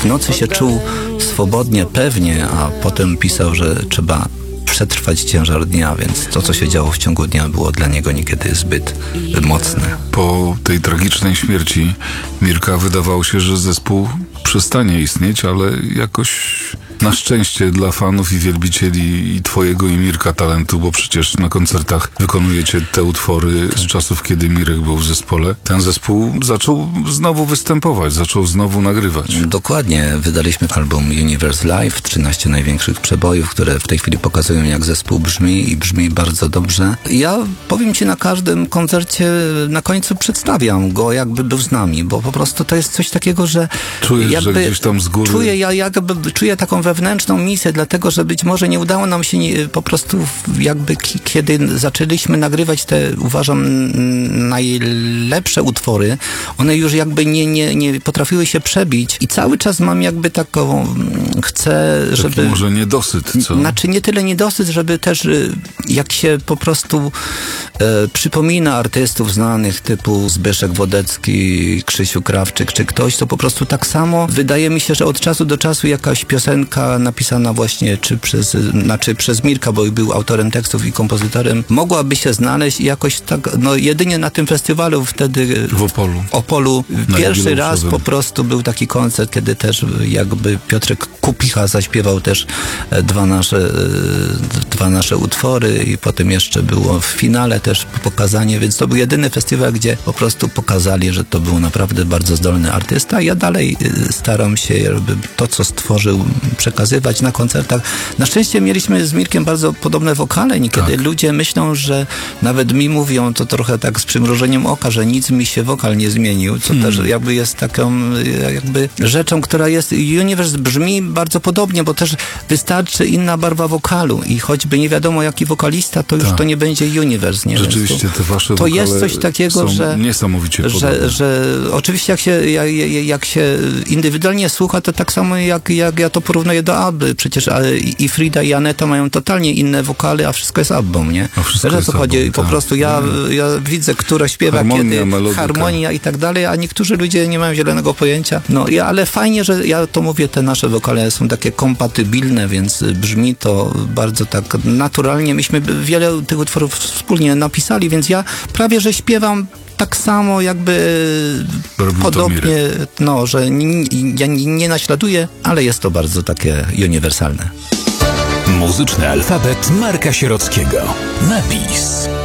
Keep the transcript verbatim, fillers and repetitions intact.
w nocy się czuł swobodnie, pewnie, a potem pisał, że trzeba przetrwać ciężar dnia, więc to, co się działo w ciągu dnia, było dla niego niekiedy zbyt mocne. Po tej tragicznej śmierci Mirka wydawało się, że zespół przestanie istnieć, ale jakoś na szczęście dla fanów i wielbicieli i twojego i Mirka talentu, bo przecież na koncertach wykonujecie te utwory z czasów, kiedy Mirek był w zespole. Ten zespół zaczął znowu występować, zaczął znowu nagrywać. Dokładnie. Wydaliśmy album Universe Live, trzynaście największych przebojów, które w tej chwili pokazują, jak zespół brzmi i brzmi bardzo dobrze. Ja powiem ci, na każdym koncercie na końcu przedstawiam go, jakby był z nami, bo po prostu to jest coś takiego, że czujesz, jakby, że gdzieś tam z góry... Czuję, ja jakby czuję taką wewnętrzną misję, dlatego, że być może nie udało nam się nie, po prostu jakby k- kiedy zaczęliśmy nagrywać te, uważam, najlepsze utwory, one już jakby nie, nie, nie potrafiły się przebić i cały czas mam jakby taką, chcę, Taki żeby... może niedosyt, co? Znaczy nie tyle niedosyt, żeby też jak się po prostu e, przypomina artystów znanych typu Zbyszek Wodecki, Krzysiu Krawczyk czy ktoś, to po prostu tak samo wydaje mi się, że od czasu do czasu jakaś piosenka napisana właśnie czy przez, znaczy przez Mirka, bo był autorem tekstów i kompozytorem, mogłaby się znaleźć i jakoś tak, no jedynie na tym festiwalu wtedy w Opolu. Opolu Na pierwszy raz jubileuszowym. po prostu był taki koncert, kiedy też jakby Piotrek Kupicha zaśpiewał też dwa nasze, dwa nasze utwory i potem jeszcze było w finale też pokazanie, więc to był jedyny festiwal, gdzie po prostu pokazali, że to był naprawdę bardzo zdolny artysta. Ja dalej staram się, żeby to, co stworzył, przekazywać na koncertach. Na szczęście mieliśmy z Mirkiem bardzo podobne wokale. Niekiedy tak. Ludzie myślą, że nawet mi mówią, to trochę tak z przymrużeniem oka, że nic mi się wokal nie zmienił, co hmm. też jakby jest taką jakby rzeczą, która jest... Universe brzmi bardzo podobnie, bo też wystarczy inna barwa wokalu i choćby nie wiadomo jaki wokalista, to już tak. to nie będzie Universe. Nie? Rzeczywiście te wasze to wokale jest coś takiego, że, niesamowicie że, że oczywiście jak się, jak, jak się indywidualnie słucha, to tak samo jak, jak ja to porównuję do Abby. Przecież i Frida i Aneta mają totalnie inne wokale, a wszystko jest Abbą, nie? A wszystko Wiesz, o co chodzi? Abbą, po tak. prostu ja, ja widzę, która śpiewa harmonia, kiedy, melodyka. harmonia i tak dalej, a niektórzy ludzie nie mają zielonego pojęcia. No, ja, ale fajnie, że ja to mówię, te nasze wokale są takie kompatybilne, więc brzmi to bardzo tak naturalnie. Myśmy wiele tych utworów wspólnie napisali, więc ja prawie, że śpiewam tak samo jakby Robił podobnie, no, że n- ja nie, nie naśladuję, ale jest to bardzo takie uniwersalne. Muzyczny alfabet Marka Sierockiego. Napis.